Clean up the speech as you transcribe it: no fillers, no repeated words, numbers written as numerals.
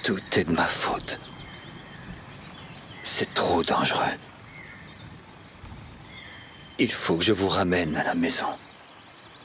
Tout est de ma faute. C'est trop dangereux. Il faut que je vous ramène à la maison.